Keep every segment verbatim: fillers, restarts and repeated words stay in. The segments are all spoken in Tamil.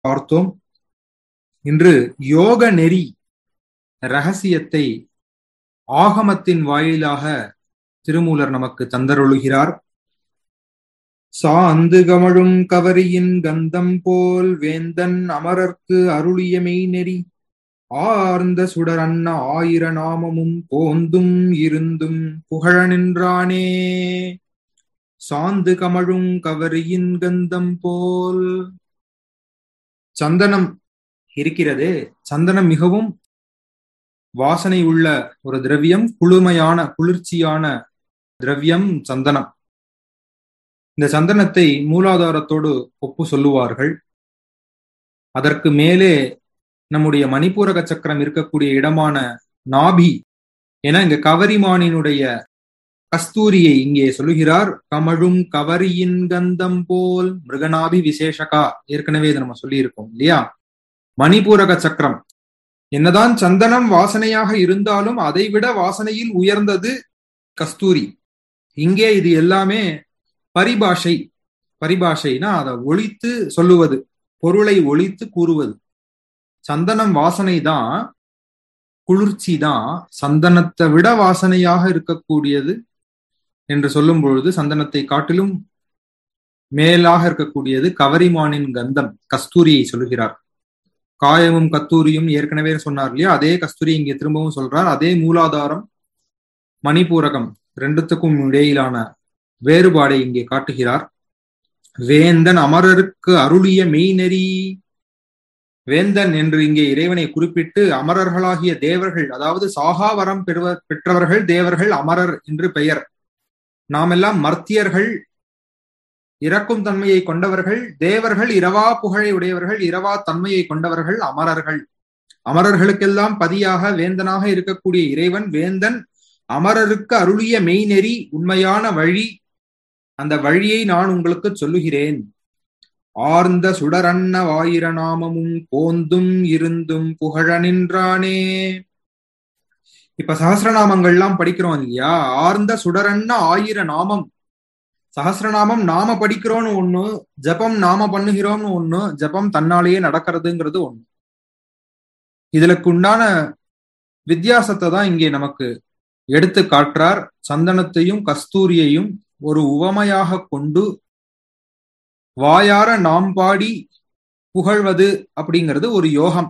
பார்த்தோம். இன்று யோக நெறி ரகசியத்தை ஆகமத்தின் வாயிலாக திருமூலர் நமக்கு தந்தருளுகிறார். சாந்து கமழும் கவரியின் கந்தம் போல் வேந்தன் அமரர்க்கு அருளிய மெய்நெறி ஆர்ந்த சுடர் அன்ன ஆயிர நாமமும் போந்தும் இருந்தும் புகழ நின்றானே. சாந்து கமழும் கவரியின் கந்தம் போல். சந்தனம் இருக்கிறது. சந்தனம் மிகவும் வாசனை உள்ள ஒரு திரவியம், குளுமையான குளிர்ச்சியான திரவியம் சந்தனம். இந்த சந்தனத்தை மூலாதாரத்தோடு ஒப்பு சொல்லுவார்கள். அதற்கு மேலே நம்முடைய மணிப்பூரக சக்கரம் இருக்கக்கூடிய இடமான நாபி என இங்க கவரிமானினுடைய கஸ்தூரியை இங்கே சொல்லுகிறார். கமழும் கவரியின் கந்தம் போல் மிருகநாபி விசேஷகா. ஏற்கனவே இதை நம்ம சொல்லி இருக்கோம் இல்லையா? மணிப்பூரக சக்கரம் என்னதான் சந்தனம் வாசனையாக இருந்தாலும் அதைவிட வாசனையில் உயர்ந்தது கஸ்தூரி. இங்கே இது எல்லாமே பரிபாஷை. பரிபாஷைனா அதை ஒழித்து சொல்லுவது, பொருளை ஒழித்து கூறுவது. சந்தனம் வாசனை தான், குளிர்ச்சி தான். சந்தனத்தை விட வாசனையாக இருக்கக்கூடியது என்று சொல்லும் பொழுது சந்தனத்தை காட்டிலும் மேலாக இருக்கக்கூடியது கவரிமானின் கந்தம், கஸ்தூரியை சொல்லுகிறார். காயமும் கத்தூரியும் ஏற்கனவே சொன்னார் இல்லையா? அதே கஸ்தூரி இங்கே திரும்பவும் சொல்றார். அதே மூலாதாரம் மணிப்பூரகம் ரெண்டுத்துக்கும் இடையிலான வேறுபாடை இங்கே காட்டுகிறார். வேந்தன் அமரருக்கு அருளிய மெய்நெறி. வேந்தன் என்று இங்கே இறைவனை குறிப்பிட்டு அமரர்களாகிய தேவர்கள், அதாவது சாகாவரம் பெற்றவர்கள் தேவர்கள் அமரர் என்று பெயர். நாம் எல்லாம் மர்த்தியர்கள், இறக்கும் தன்மையை கொண்டவர்கள். தேவர்கள் இரவா புகழை உடையவர்கள், இரவா தன்மையை கொண்டவர்கள் அமரர்கள். அமரர்களுக்கெல்லாம் பதியாக வேந்தனாக இருக்கக்கூடிய இறைவன் வேந்தன் அமரருக்கு அருளிய மெய்நெறி, உண்மையான வழி. அந்த வழியை நான் உங்களுக்கு சொல்லுகிறேன். ஆர்ந்த சுடரன்ன ஆயிர நாமமும் போந்தும் இருந்தும் புகழ நின்றானே. இப்ப சகசிரநாமங்கள்லாம் படிக்கிறோம் இல்லையா? ஆர்ந்த சுடரன்ன ஆயிர நாமம். சகசிரநாமம் நாம படிக்கிறோம்னு ஒண்ணு, ஜபம் நாம பண்ணுகிறோம்னு ஒண்ணு, ஜபம் தன்னாலேயே நடக்கிறதுங்கிறது ஒண்ணு. இதுக்கு உண்டான வித்தியாசத்தை தான் இங்கே நமக்கு எடுத்து காட்டுறார். சந்தனத்தையும் கஸ்தூரியையும் ஒரு உவமையாக கொண்டு வாயார நாம் பாடி புகழ்வது அப்படிங்கிறது ஒரு யோகம்.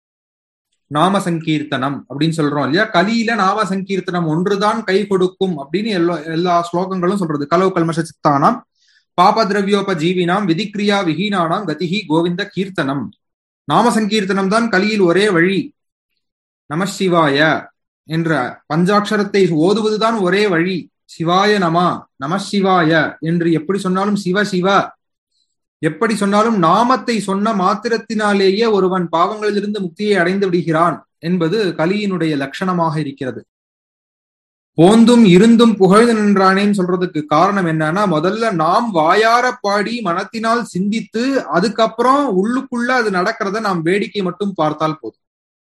நாம சங்கீர்த்தனம் அப்படின்னு சொல்றோம் இல்லையா? கலியில நாம சங்கீர்த்தனம் ஒன்றுதான் கை கொடுக்கும் அப்படின்னு எல்லா எல்லா ஸ்லோகங்களும் சொல்றது. கலவு கல்மஷ சித்தானாம் பாப திரவியோப ஜீவினாம் விதிக்ரியா விஹீனானாம் கதிஹி கோவிந்த கீர்த்தனம். நாம சங்கீர்த்தனம் தான் கலியில் ஒரே வழி. நம சிவாய என்ற பஞ்சாட்சரத்தை ஓதுவதுதான் ஒரே வழி. சிவாய நம, நம சிவாய என்று எப்படி சொன்னாலும் சிவ சிவ எப்படி சொன்னாலும் நாமத்தை சொன்ன மாத்திரத்தினாலேயே ஒருவன் பாவங்களிலிருந்து முக்தியை அடைந்து விடுகிறான் என்பது கலியினுடைய லட்சணமாக இருக்கிறது. போந்தும் இருந்தும் புகழ்ந்து நின்றானேன்னு சொல்றதுக்கு காரணம் என்னன்னா, முதல்ல நாம் வாயார பாடி மனத்தினால் சிந்தித்து அதுக்கப்புறம் உள்ளுக்குள்ள அது நடக்கிறத நாம் வேடிக்கை மட்டும் பார்த்தால் போதும்.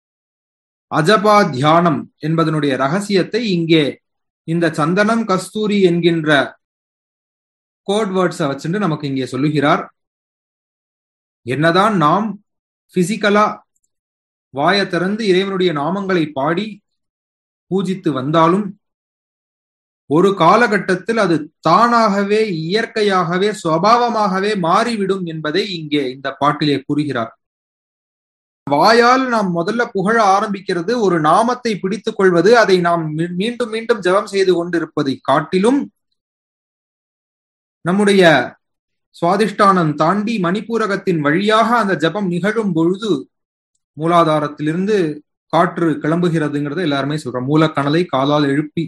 அஜபா தியானம் என்பதனுடைய ரகசியத்தை இங்கே இந்த சந்தனம் கஸ்தூரி என்கின்ற கோட் வேர்ட்ஸை வச்சுட்டு நமக்கு இங்கே சொல்லுகிறார். என்னதான் நாம் பிசிக்கலா வாய திறந்து இறைவனுடைய நாமங்களை பாடி பூஜித்து வந்தாலும் ஒரு காலகட்டத்தில் அது தானாகவே இயற்கையாகவே சுபாவமாகவே மாறிவிடும் என்பதை இங்கே இந்த பாட்டிலே கூறுகிறார். வாயால் நாம் முதல்ல புகழ ஆரம்பிக்கிறது, ஒரு நாமத்தை பிடித்துக் கொள்வது, அதை நாம் மீண்டும் மீண்டும் ஜெபம் செய்து கொண்டிருப்பதை காட்டிலும் நம்முடைய சுவாதிஷ்டானம் தாண்டி மணிப்பூரகத்தின் வழியாக அந்த ஜபம் நிகழும் பொழுது மூலாதாரத்திலிருந்து காற்று கிளம்புகிறதுங்கிறத எல்லாருமே சொல்றோம். மூலக்கணலை காலால் எழுப்பி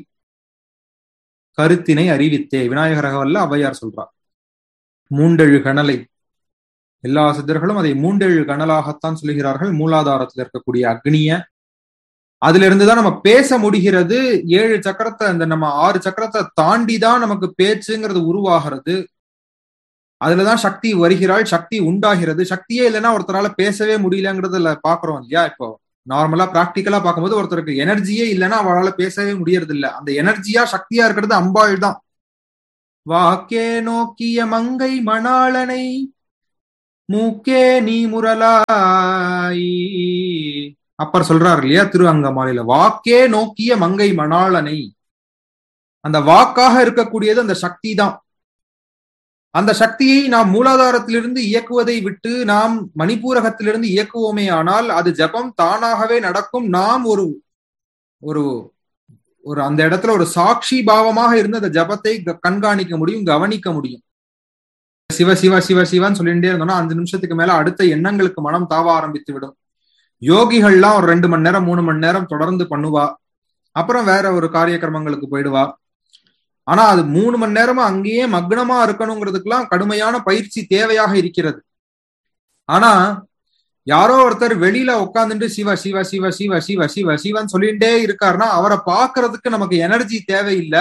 கருத்தினை அறிவித்தே விநாயகரகவல்ல ஔவையார் சொல்றார். மூண்டெழு கணலை எல்லா சித்தர்களும் அதை மூண்டெழு கணலாகத்தான் சொல்லுகிறார்கள். மூலாதாரத்தில் இருக்கக்கூடிய அக்னிய அதுல இருந்துதான் நம்ம பேச முடிகிறது. ஏழு சக்கரத்தை, இந்த நம்ம ஆறு சக்கரத்தை தாண்டிதான் நமக்கு பேச்சுங்கிறது உருவாகிறது. அதுலதான் சக்தி வருகிறாள், சக்தி உண்டாகிறது. சக்தியே இல்லைன்னா ஒருத்தரால பேசவே முடியலங்கிறதுல பாக்குறோம் இல்லையா? இப்போ நார்மலா பிராக்டிக்கலா பார்க்கும்போது ஒருத்தருக்கு எனர்ஜியே இல்லைன்னா அவளால பேசவே முடியறது இல்லை. அந்த எனர்ஜியா சக்தியா இருக்கிறது அம்பாள் தான். வாக்கே நோக்கிய மங்கை மணாளனை மூக்கே நீ முரலாய். அப்பர் சொல்றாரு இல்லையா திரு அங்கமாலையில, வாக்கே நோக்கிய மங்கை மணாளனை. அந்த வாக்காக இருக்கக்கூடியது அந்த சக்தி தான். அந்த சக்தியை நாம் மூலாதாரத்திலிருந்து இயக்குவதை விட்டு நாம் மணிப்பூரகத்திலிருந்து இயக்குவோமே ஆனால் அது ஜபம் தானாகவே நடக்கும். நாம் ஒரு ஒரு ஒரு அந்த இடத்துல ஒரு சாட்சி பாவமாக இருந்து அந்த ஜபத்தை கண்காணிக்க முடியும், கவனிக்க முடியும். சிவ சிவ சிவ சிவன்னு சொல்லிட்டே இருந்தோம்னா அஞ்சு நிமிஷத்துக்கு மேல அடுத்த எண்ணங்களுக்கு மனம் தாவ ஆரம்பித்து விடும். யோகிகள்லாம் ஒரு ரெண்டு மணி நேரம் மூணு மணி நேரம் தொடர்ந்து பண்ணுவா, அப்புறம் வேற ஒரு காரிய கர்மங்களுக்கு போயிடுவா. ஆனா அது மூணு மணி நேரமா அங்கேயே மக்னமா இருக்கணுங்கிறதுக்கெல்லாம் கடுமையான பயிற்சி தேவையாக இருக்கிறது. ஆனா யாரோ ஒருத்தர் வெளியில உட்காந்துட்டு சிவ சிவ சிவ சிவ சிவ சிவ சிவன் சொல்லிட்டே இருக்காருன்னா அவரை பாக்குறதுக்கு நமக்கு எனர்ஜி தேவையில்லை.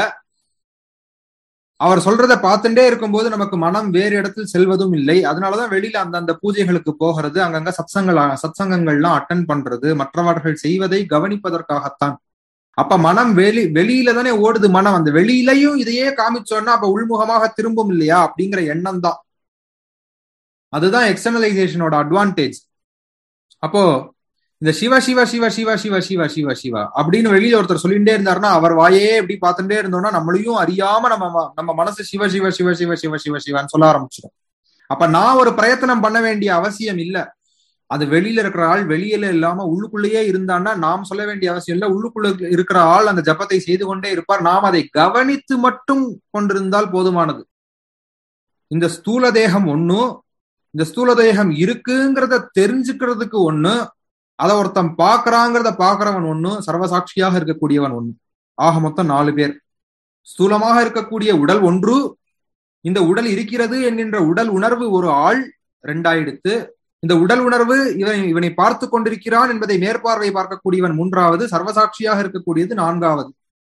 அவர் சொல்றத பார்த்துட்டே இருக்கும்போது நமக்கு மனம் வேறு இடத்தில் செல்வதும் இல்லை. அதனாலதான் வெளியில அந்தந்த பூஜைகளுக்கு போகிறது, அங்கங்க சத்சங்கள் சத்சங்கங்கள்லாம் அட்டன் பண்றது, மற்றவர்கள் செய்வதை கவனிப்பதற்காகத்தான். அப்ப மனம் வெளி வெளியில தானே ஓடுது. மனம் அந்த வெளியிலையும் இதையே காமிச்சோன்னா அப்ப உள்முகமாக திரும்பும் இல்லையா அப்படிங்கிற எண்ணம் தான். அதுதான் எக்ஸ்டர்னலைசேஷனோட அட்வான்டேஜ். அப்போ இந்த சிவ சிவ சிவ சிவ சிவ சிவ சிவ சிவா அப்படின்னு வெளியில ஒருத்தர் சொல்லிட்டே இருந்தாருன்னா அவர் வாயே எப்படி பார்த்துட்டே இருந்தோம்னா நம்மளையும் அறியாம நம்ம நம்ம மனசு சிவ சிவ சிவ சிவ சிவ சிவ சிவான்னு சொல்ல ஆரம்பிச்சிடும். அப்ப நான் ஒரு பிரயத்தனம் பண்ண வேண்டிய அவசியம் இல்லை. அது வெளியில இருக்கிற ஆள் வெளியில இல்லாம உள்ளுக்குள்ளேயே இருந்தான்னா நாம் சொல்ல வேண்டிய அவசியம் இல்லை. உள்ளுக்குள்ள இருக்கிற ஆள் அந்த ஜபத்தை செய்து கொண்டே இருப்பார். நாம் அதை கவனித்து மட்டும் கொண்டிருந்தால் போதுமானது. இந்த ஸ்தூல தேகம் ஒண்ணு, இந்த ஸ்தூல தேகம் இருக்குங்கிறத தெரிஞ்சுக்கிறதுக்கு ஒண்ணு, அதை ஒருத்தன் பாக்குறாங்கிறத பாக்குறவன் ஒண்ணு, சர்வசாட்சியாக இருக்கக்கூடியவன் ஒண்ணு. ஆக மொத்தம் நாலு பேர். ஸ்தூலமாக இருக்கக்கூடிய உடல் ஒன்று, இந்த உடல் இருக்கிறது என்கின்ற உடல் உணர்வு ஒரு ஆள் ரெண்டாயிடுத்து, இந்த உடல் உணர்வு இவன் இவனை பார்த்து கொண்டிருக்கிறான் என்பதை மேற்பார்வை பார்க்கக்கூடியவன் மூன்றாவது, சர்வசாட்சியாக இருக்கக்கூடியது நான்காவது.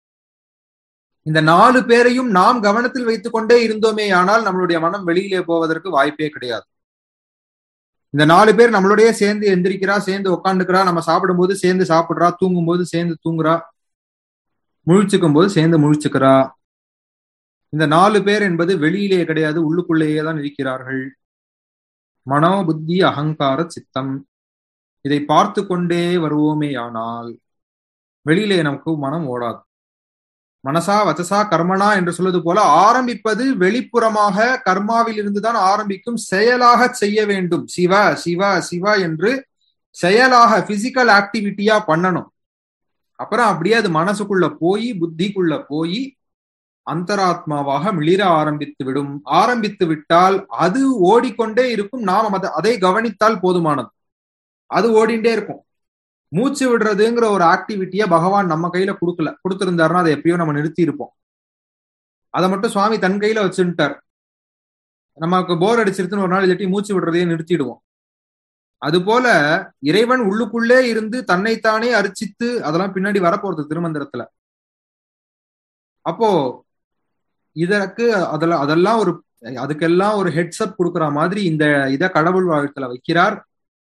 இந்த நாலு பேரையும் நாம் கவனத்தில் வைத்துக் கொண்டே இருந்தோமே ஆனால் நம்மளுடைய மனம் வெளியிலே போவதற்கு வாய்ப்பே கிடையாது. இந்த நாலு பேர் நம்மளுடைய சேர்ந்து எந்திரிக்கிறா, சேர்ந்து உட்காந்துக்கிறா, நம்ம சாப்பிடும் போது சேர்ந்து சாப்பிடுறா, தூங்கும் போது சேர்ந்து தூங்குறா, முழிச்சுக்கும் போது சேர்ந்து முழிச்சுக்கிறா. இந்த நாலு பேர் என்பது வெளியிலே கிடையாது, உள்ளுக்குள்ளேயே தான் இருக்கிறார்கள். மனோ புத்தி அகங்கார சித்தம். இதை பார்த்து கொண்டே வருவோமே ஆனால் வெளியிலே நமக்கு மனம் ஓடாது. மனசா வச்சசா கர்மனா என்று சொல்வது போல ஆரம்பிப்பது வெளிப்புறமாக கர்மாவில் இருந்துதான் ஆரம்பிக்கும். செயலாக செய்ய வேண்டும். சிவ சிவ சிவ என்று செயலாக பிசிக்கல் ஆக்டிவிட்டியா பண்ணணும். அப்புறம் அப்படியே அது மனசுக்குள்ள போய் புத்திக்குள்ள போய் அந்தராத்மாவாக மிளிர ஆரம்பித்து விடும். ஆரம்பித்து விட்டால் அது ஓடிக்கொண்டே இருக்கும். நாம் அதை கவனித்தால் போதுமானது. அது ஓடிண்டே இருக்கும். மூச்சு விடுறதுங்கிற ஒரு ஆக்டிவிட்டியை பகவான் நம்ம கையில கொடுக்கல. கொடுத்திருந்தாருன்னா அதை எப்பயோ நம்ம நிறுத்தி இருப்போம். அதை மட்டும் சுவாமி தன் கையில வச்சுட்டார். நமக்கு போர் அடிச்சிருச்சுன்னு ஒரு நாள் இல்லாட்டி மூச்சு விடுறதையே நிறுத்திடுவோம். அது போல இறைவன் உள்ளுக்குள்ளே இருந்து தன்னைத்தானே அர்ச்சித்து, அதெல்லாம் பின்னாடி வரப்போறது திருமந்திரத்துல. அப்போ இதற்கு அதெல்லாம் அதெல்லாம் ஒரு அதுக்கெல்லாம் ஒரு ஹெட்ஸ்அப் கொடுக்குற மாதிரி இந்த இத கடவுள் வாழ்த்துல வைக்கிறார்.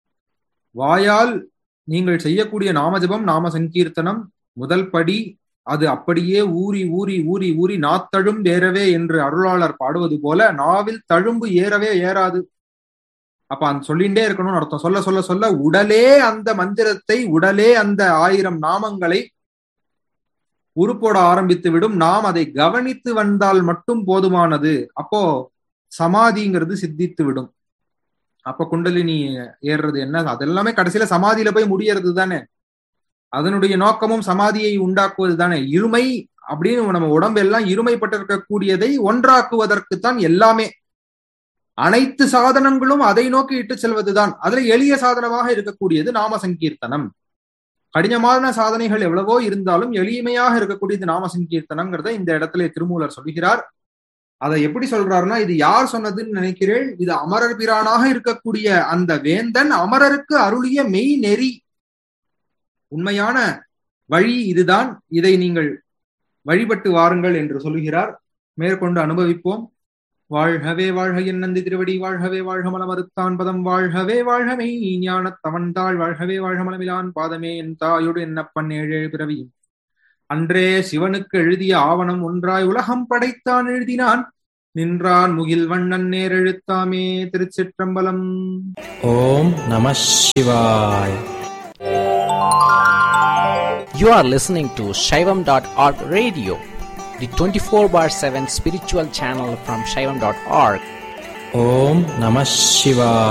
வாயால் நீங்கள் செய்யக்கூடிய நாமஜபம் நாம சங்கீர்த்தனம் முதல் படி. அது அப்படியே ஊறி ஊறி ஊறி ஊறி நாத்தழும் ஏறவே என்று அருளாளர் பாடுவது போல நாவில் தழும்பு ஏறவே ஏறாது. அப்ப அந்த சொல்லிண்டே இருக்கணும்னு அர்த்தம். சொல்ல சொல்ல சொல்ல உடலே அந்த மந்திரத்தை, உடலே அந்த ஆயிரம் நாமங்களை உருப்போட ஆரம்பித்து விடும். நாம் அதை கவனித்து வந்தால் மட்டும் போதுமானது. அப்போ சமாதிங்கிறது சித்தித்து விடும். அப்ப குண்டலினி ஏறுறது என்ன, அதெல்லாமே கடைசியில சமாதியில போய் முடியறது தானே. அதனுடைய நோக்கமும் சமாதியை உண்டாக்குவது தானே. இருமை அப்படின்னு நம்ம உடம்பு எல்லாம் இருமைப்பட்டிருக்கக்கூடியதை ஒன்றாக்குவதற்குத்தான் எல்லாமே. அனைத்து சாதனங்களும் அதை நோக்கி இட்டு செல்வதுதான். அதுல எளிய சாதனமாக இருக்கக்கூடியது நாம சங்கீர்த்தனம். கடினமான சாதனைகள் எவ்வளவோ இருந்தாலும் எளிமையாக இருக்கக்கூடியது நாம சங்கீர்த்தனம்ங்கிறத இந்த இடத்துல திருமூலர் சொல்கிறார். அதை எப்படி சொல்றாருன்னா, இது யார் சொன்னதுன்னு நினைக்கிறேன், இது அமரர் பிரானாக இருக்கக்கூடிய அந்த வேந்தன் அமரருக்கு அருளிய மெய் நெறி, உண்மையான வழி இதுதான். இதை நீங்கள் வழிபட்டு வாருங்கள் என்று சொல்கிறார். மேற்கொண்டு அனுபவிப்போம். வாழ்கவே வாழ்க என் நந்தி திருவடி, வாழ்கவே வாழ்க மலமறுத்தான் பதம், வாழ்கவே வாழ்கமே ஞான தவன்தாள், வாழ்கவே வாழ்க மலமிலான் பாதமே என் தாயோடு என்னப்பன் ஏழேழு பிறவியும். அன்றே சிவனுக்கு எழுதிய ஆவணம் ஒன்றாய் உலகம் படைத்தான் எழுதினான், நின்றான் முகில் வண்ணன் நேரெழுத்தாமே. திருச்சிற்றம்பலம். ஓம் நம சிவாய். You are listening to Shaivam dot org radio, the twenty-four bar seven spiritual channel from Shaivam dot org. Om Namah Shivaya.